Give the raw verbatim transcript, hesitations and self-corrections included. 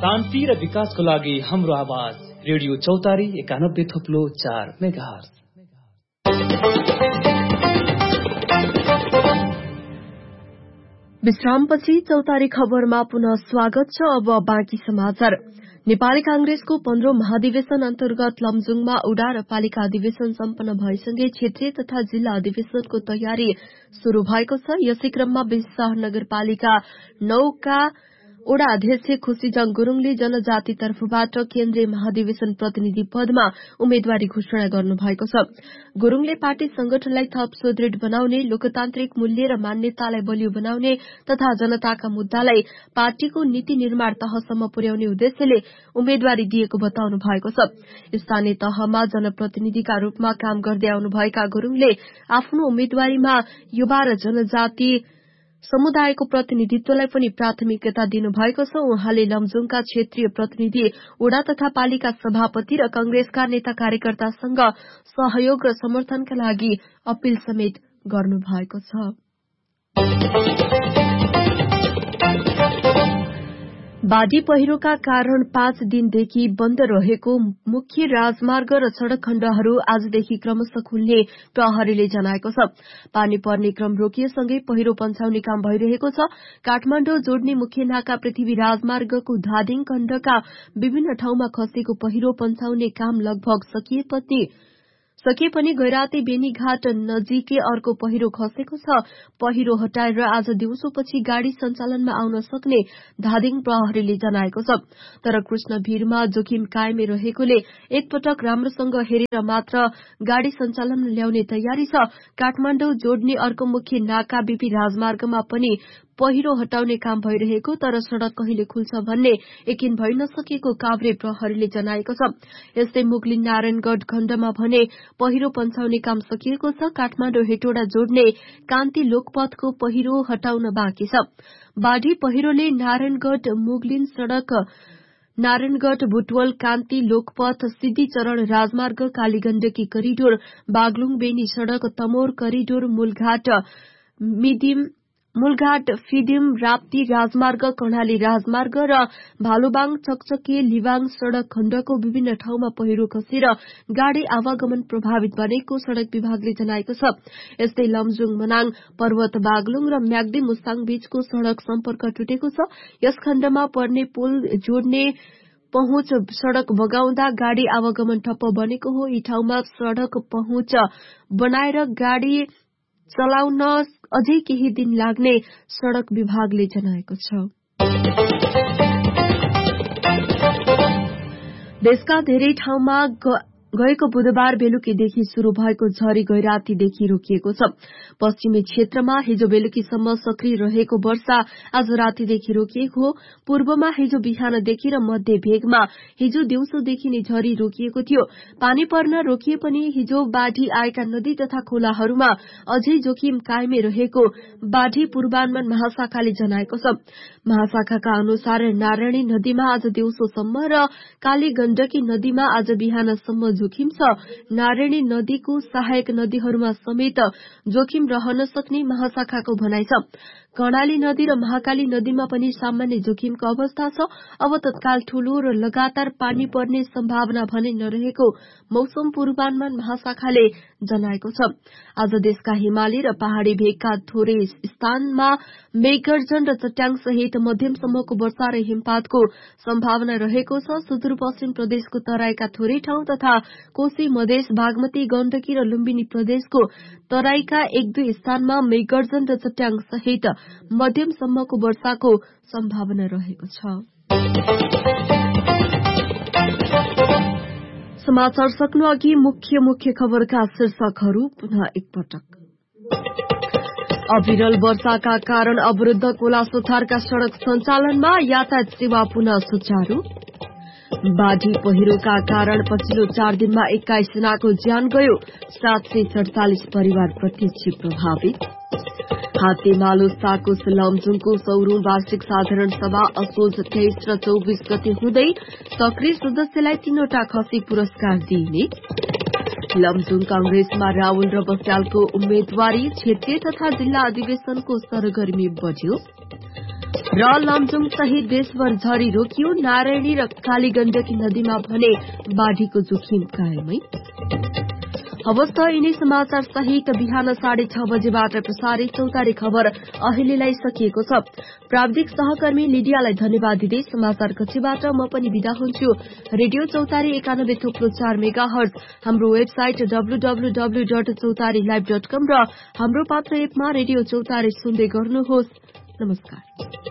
शान्ति र विकासको लागि हाम्रो आवाज रेडियो चौतारी एकानब्बे थोप्लो चार मेगाहर्ज। विश्रामपछि चौतारी खबरमा पुनः स्वागत छ। अब बाँकी समाचार। नेपाली कांग्रेसको पन्ध्रौं महाधिवेशन अन्तर्गत लमजुङमा उडा र पालिका अधिवेशन सम्पन्न भएसँगै क्षेत्रीय तथा जिल्ला अधिवेशनको तयारी शुरू भएको छ। यसै क्रममा विश्वाह नगरपालिका नौका ओडा अध्यक्ष खुशीजङ गुरूङले जनजाति तर्फबाट केन्द्रीय महाधिवेशन प्रतिनिधि पदमा उम्मेद्वारी घोषणा गर्नुभएको छ। गुरूङले पार्टी संगठनलाई थप सुदृढ़ बनाउने, लोकतान्त्रिक मूल्य र मान्यतालाई बलियो बनाउने तथा जनताका मुद्दालाई पार्टीको नीति निर्माण तहसम्म पुर्याउने उद्देश्यले उम्मेद्वारी दिएको बताउनु भएको छ। स्थानीय तहमा जनप्रतिनिधिका रूपमा काम गर्दै आउनुभएका गुरूङले आफ्नो उम्मेद्वारीमा युवा र जनजाति समुदायको प्रतिनिधित्वलाई पनि प्राथमिकता दिनुभएको छ। उहाँले लमजुङका क्षेत्रीय प्रतिनिधि, ओडा तथा पालिका सभापति र कंग्रेसका नेता कार्यकर्तासँग सहयोग र समर्थनका लागि अपील समेत गर्नुभएको छ। बाढ़ी पहिरोका कारण पाँच दिनदेखि बन्द रहेको मुख्य राजमार्ग र सड़क खण्डहरू आजदेखि क्रमशः खुल्ने प्रहरीले जनाएको छ। पानी पर्ने क्रम रोकिएसँगै पहिरो पन्छाउने काम भइरहेको छ। काठमाडौँ जोड्ने मुख्य नाका पृथ्वी राजमार्गको धादिङ खण्डका विभिन्न ठाउँमा खसेको पहिरो पन्छाउने काम लगभग सकिएपछि सकिए पनि गैराती बेनीघाट नजिकै अर्को पहिरो खसेको छ। पहिरो हटाएर आज दिउँसोपछि गाड़ी सञ्चालनमा आउन सक्ने धादिङ प्रहरीले जनाएको छ। तर कृष्ण भीरमा जोखिम कायमै रहेकोले एकपटक राम्रोसँग हेरेर मात्र गाड़ी सञ्चालनमा ल्याउने तयारी छ। काठमाडौँ जोड्ने अर्को मुख्य नाका बीपी राजमार्गमा पनि पहिरो हटाउने काम भइरहेको, तर सड़क कहिले खुल्छ भन्ने यकिन भइ नसकेको काभ्रे प्रहरीले जनाएको छ। यस्तै मुगलिन नारायणगढ़ खण्डमा भने पहिरो पन्छाउने काम सकिएको छ। काठमाडौँ हेटौडा जोड्ने कान्ति लोकपथको पहिरो हटाउन बाँकी छ। बाढ़ी पहिरोले नारायणगढ़ मुगलिन सड़क, नारायणगढ़ बुटवल कान्ति लोकपथ, सिद्धिचरण राजमार्ग, कालीगण्डकी करिडोर, बागलुङ बेनी सड़क, तमोर करिडोर, मूलघाट मिदिम मूलघाट फिदिम राप्ती राजमार्ग, कर्णाली राजमार्ग र भालुबाङ चकचके लिबाङ सड़क खण्डको विभिन्न ठाउँमा पहिरो खसेर गाड़ी आवागमन प्रभावित बनेको सड़क विभागले जनाएको छ। यस्तै लमजुङ मनाङ पर्वत बागलुङ र म्याग्दी मुस्ताङ बीचको सड़क सम्पर्क टुटेको छ। यस खण्डमा पर्ने पुल जोड्ने पहुँच सड़क बगाउँदा गाड़ी आवागमन ठप्प बनेको हो। यी ठाउँमा सड़क पहुँच बनाएर गाड़ी चलाउन अझै केही दिन लाग्ने सड़क विभागले जनाएको छ। देशका धेरै ठाउँमा गएको बुधबार बेलुकीदेखि शुरू भएको झरी गैरातीदेखि रोकिएको छ। पश्चिमी क्षेत्रमा हिजो बेलुकीसम्म सक्रिय रहेको वर्षा आज रातीदेखि रोकिएको हो। पूर्वमा हिजो बिहानदेखि र मध्य भेगमा हिजो दिउँसोदेखि नै झरी रोकिएको थियो। पानी पर्न रोकिए पनि हिजो बाढ़ी आएका नदी तथा खोलाहरूमा अझै जोखिम कायमै रहेको बाढ़ी पूर्वानुमान महाशाखाले जनाएको छ। महाशाखाका अनुसार नारायणी नदीमा आज दिउँसोसम्म र काली गण्डकी नदीमा आज बिहानसम्म जोखिम छ। नारायणी नदीको सहायक नदीहरूमा समेत जोखिम रहन सक्ने महाशाखाको भनाइ छ। कर्णाली नदी र महाकाली नदीमा पनि सामान्य जोखिमको अवस्था छ। अब तत्काल ठूलो र लगातार पानी पर्ने सम्भावना भने नरहेको मौसम पूर्वानुमान महाशाखाले जनाएको छ। आज देशका हिमाली र पहाड़ी भेगका थोरै स्थानमा मेघगर्जन र चट्याङ सहित मध्यमसम्मको वर्षा र हिमपातको सम्भावना रहेको छ। सुदूरपश्चिम प्रदेशको तराईका थोरै ठाउँ तथा कोशी मधेस, बागमती, गण्डकी र लुम्बिनी प्रदेशको तराईका एक दुई स्थानमा मेघगर्जन र चट्याङ सहित मध्यमसम्मको वर्षाको सम्भावना रहेको छ। समाचार सक्नु अघि मुख्य मुख्य खबरका शीर्षकहरू पुनः एकपटक। अविरल वर्षाका कारण अवरुद्ध कोलासोथारका सड़क सञ्चालनमा यातायात सेवा पुनः सुचारू। बाढ़ी पहिरोका कारण पछिल्लो चार दिनमा एक्काइस जनाको ज्यान गयो, सात सय सड़चालिस परिवार प्रत्यक्ष प्रभावित। हातेमालो साकुस लमजुङको सौरौं वार्षिक साधारण सभा असोज तेइस र चौबिस गते हुँदै सक्रिय सदस्यलाई तीनवटा खसी पुरस्कार दिइने। लमजुङ कांग्रेसमा राहुल र बस्यालको उम्मेद्वारी, क्षेत्रीय तथा जिल्ला अधिवेशनको सरगर्मी बढ्यो। र लमजुङ सहित देशभर झरी रोकियो। नारायणी र कालीगण्डकी नदीमा भने बाढ़ीको जोखिम कायमै। हवस् त यिनै समाचार सहित बिहान साढे छ बजेबाट प्रसारित चौतारी खबर अहिलेलाई सकिएको छ। प्राविधिक सहकर्मी लिडियालाई धन्यवाद दिँदै समाचार कक्षबाट म पनि बिदा हुन्छु। रेडियो चौतारी एकानब्बे थोप्लो चार मेगा हर्ज, हाम्रो website W W W dot चौतारी लाइभ डट कम र हाम्रो पात्र एपमा रेडियो चौतारी सुन्दै गर्नुहोस्। नमस्कार।